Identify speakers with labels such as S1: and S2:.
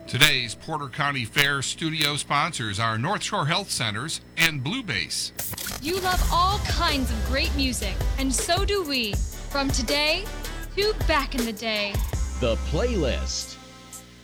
S1: Today's Porter County Fair studio sponsors are North Shore Health Centers and Blue Base.
S2: You love all kinds of great music, and so do we. From today to back in the day.
S3: The Playlist.